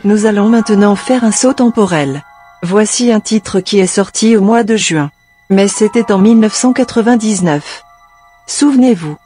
Nous allons maintenant faire un saut temporel. Voici un titre qui est sorti au mois de juin. Mais c'était en 1999. Souvenez-vous.